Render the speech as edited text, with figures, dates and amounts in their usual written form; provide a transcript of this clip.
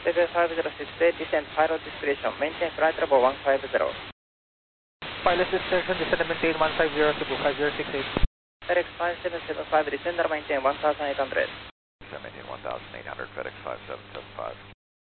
Level 506, descend pilot discretion, maintain flight level 150. Pilot discretion, descend and maintain 150, Cebu 5068. FedEx 5775, descend and maintain 1800. Descend maintain 1800, FedEx 5775.